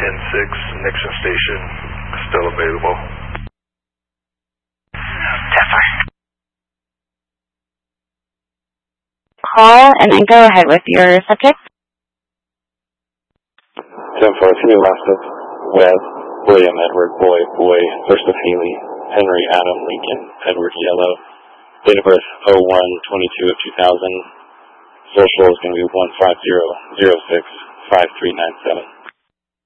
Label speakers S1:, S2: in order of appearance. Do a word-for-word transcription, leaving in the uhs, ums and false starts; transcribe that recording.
S1: N six, Nixon Station, still available.
S2: Call and then go ahead with your subject.
S3: ten four, three Alaska, Webb, William Edward, Boy, Boy, Versa Haley, Henry Adam Lincoln, Edward Yellow. Date of birth oh one twenty-two of two thousand. Social is going to be one five zero zero six five three nine seven.